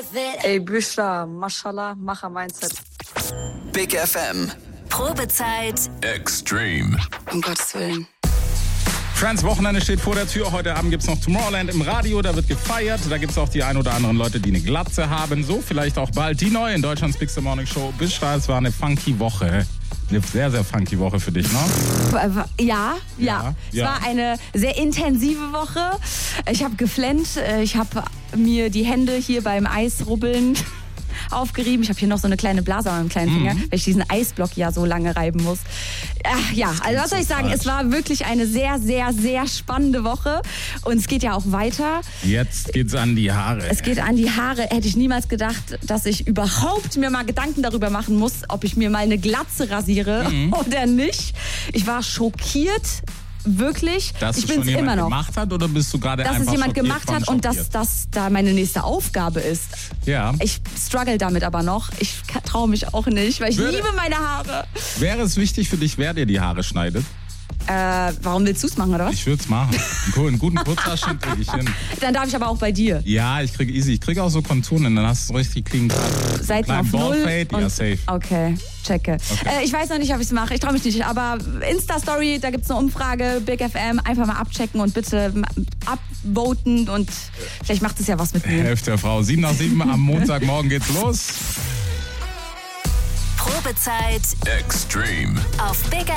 worth it. Ey, Büchler, Mashallah, Macher-Mindset. Big FM. Probezeit Extreme. Um Gottes Willen. Friends Wochenende steht vor der Tür. Heute Abend gibt's noch Tomorrowland im Radio, da wird gefeiert. Da gibt's auch die ein oder anderen Leute, die eine Glatze haben. So vielleicht auch bald die neue in Deutschlands Big Morning Show. Bishra, es war eine funky Woche. Eine sehr, sehr funky Woche für dich, ne? Ja. Es war eine sehr intensive Woche. Ich habe geflennt. Ich habe mir die Hände hier beim Eisrubbeln aufgerieben. Ich habe hier noch so eine kleine Blase an meinem kleinen Finger, weil ich diesen Eisblock ja so lange reiben muss. Also was soll ich sagen? Es war wirklich eine sehr, sehr, sehr spannende Woche. Und es geht ja auch weiter. Jetzt geht's an die Haare. Es geht an die Haare. Hätte ich niemals gedacht, dass ich überhaupt mir mal Gedanken darüber machen muss, ob ich mir mal eine Glatze rasiere oder nicht. Ich war schockiert. Wirklich, dass ich es bin schon es immer jemand noch. gemacht hat oder bist du gerade einfach dass es jemand schockiert gemacht von hat und dass schockiert? das da meine nächste Aufgabe ist. Ja. Ich struggle damit aber noch. Ich traue mich auch nicht, weil ich liebe meine Haare. Wäre es wichtig für dich, wer dir die Haare schneidet? Warum willst du es machen, oder was? Ich würde es machen. Einen guten Kurzhaarschnitt kriege ich hin. Dann darf ich aber auch bei dir. Ja, ich kriege easy. Ich kriege auch so Konturen, dann hast du so richtig clean Cut. Seiten auf null. Ja, safe. Okay, checke. Okay. Ich weiß noch nicht, ob ich es mache. Ich traue mich nicht. Aber Insta-Story, da gibt es eine Umfrage. Big FM, einfach mal abchecken und bitte upvoten. Und vielleicht macht es ja was mit mir. Hälfte der Frau. 7 nach 7 am Montagmorgen geht's los. Probezeit Extreme. auf Big